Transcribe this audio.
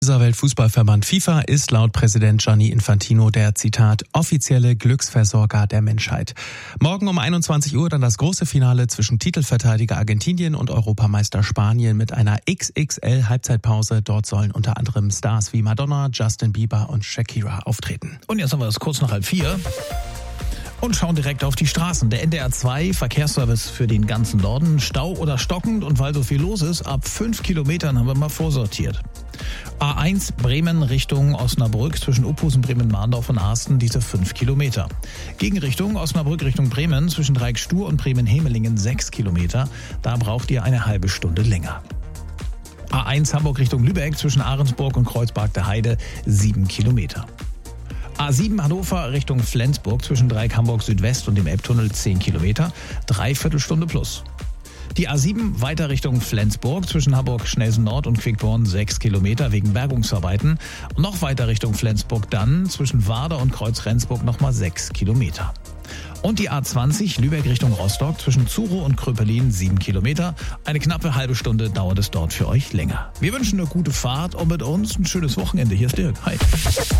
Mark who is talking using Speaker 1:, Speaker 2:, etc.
Speaker 1: Dieser Weltfußballverband FIFA ist laut Präsident Gianni Infantino der, Zitat, offizielle Glücksversorger der Menschheit. Morgen um 21 Uhr dann das große Finale zwischen Titelverteidiger Argentinien und Europameister Spanien mit einer XXL-Halbzeitpause. Dort sollen unter anderem Stars wie Madonna, Justin Bieber und Shakira auftreten.
Speaker 2: Und jetzt haben wir das kurz nach 3:30. Und schauen direkt auf die Straßen. Der NDR 2 Verkehrsservice für den ganzen Norden. Stau oder stockend, und weil so viel los ist, ab 5 Kilometern haben wir mal vorsortiert. A1 Bremen Richtung Osnabrück zwischen Uphusen, Bremen-Mahndorf und Arsten, diese 5 Kilometer. Gegenrichtung Osnabrück Richtung Bremen zwischen Dreieck-Stur und Bremen-Hemelingen 6 Kilometer. Da braucht ihr eine halbe Stunde länger. A1 Hamburg Richtung Lübeck zwischen Ahrensburg und Kreuzberg der Heide 7 Kilometer. A7 Hannover Richtung Flensburg zwischen Dreieck Hamburg Südwest und dem Elbtunnel 10 Kilometer, 3/4 Stunde plus. Die A7 weiter Richtung Flensburg zwischen Hamburg Schnelsen Nord und Quickborn 6 Kilometer wegen Bergungsarbeiten. Und noch weiter Richtung Flensburg dann zwischen Warder und Kreuz Rendsburg nochmal 6 Kilometer. Und die A20 Lübeck Richtung Rostock zwischen Zuro und Kröpelin 7 Kilometer. Eine knappe halbe Stunde dauert es dort für euch länger. Wir wünschen eine gute Fahrt und mit uns ein schönes Wochenende. Hier ist Dirk. Hi.